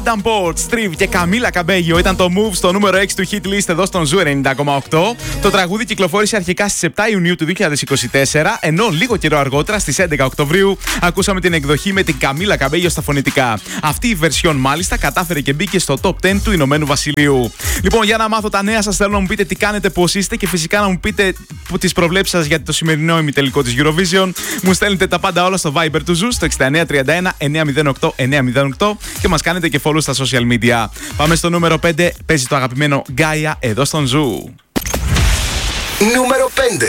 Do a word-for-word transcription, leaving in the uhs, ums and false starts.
Adam Port, Steve και Καμίλα Καμπέγιο ήταν το Move στο νούμερο έξι του hit list εδώ στον Ζου ενενήντα κόμμα οκτώ. Το τραγούδι κυκλοφόρησε αρχικά στις επτά Ιουνίου του δύο χιλιάδες είκοσι τέσσερα, ενώ λίγο καιρό αργότερα στις έντεκα Οκτωβρίου ακούσαμε την εκδοχή με την Καμίλα Καμπέγιο στα φωνητικά. Αυτή η version μάλιστα κατάφερε και μπήκε στο top δέκα του Ηνωμένου Βασιλείου. Λοιπόν, για να μάθω τα νέα σας, θέλω να μου πείτε τι κάνετε, πώς είστε και φυσικά να μου πείτε τις προβλέψεις σας για το σημερινό ημιτελικό της Eurovision. Μου στέλνετε τα πάντα όλα στο Viber του Ζου στο έξι εννιά τρία ένα εννιά μηδέν οκτώ εννιά μηδέν οκτώ και μας κάνετε και follow στα social media. Πάμε στο νούμερο πέντε. Παίζει το αγαπημένο Gaia εδώ στον Ζου. Νούμερο πέντε.